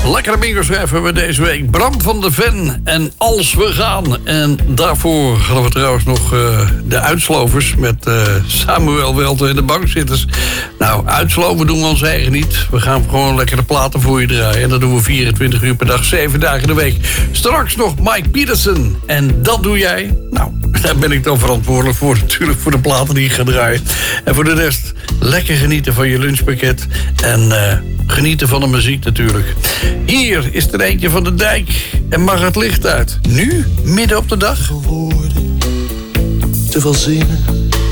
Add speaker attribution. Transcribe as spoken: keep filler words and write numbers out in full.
Speaker 1: Lekkere bingo schrijven we deze week. Bram van de Ven en Als we gaan. En daarvoor hadden we trouwens nog uh, de uitslovers met uh, Samuel Welten en de bankzitters. Nou, uitsloven doen we ons eigen niet. We gaan gewoon lekkere platen voor je draaien. En dat doen we vierentwintig uur per dag, zeven dagen in de week. Straks nog Mike Peterson. En dat doe jij? Nou, daar ben ik dan verantwoordelijk voor. Natuurlijk voor de platen die ik ga draaien. En voor de rest, lekker genieten van je lunchpakket. En uh, genieten van de muziek natuurlijk. Hier is er eentje van de Dijk. En mag het licht uit. Nu, midden op de dag.
Speaker 2: Te veel woorden, te veel zinnen.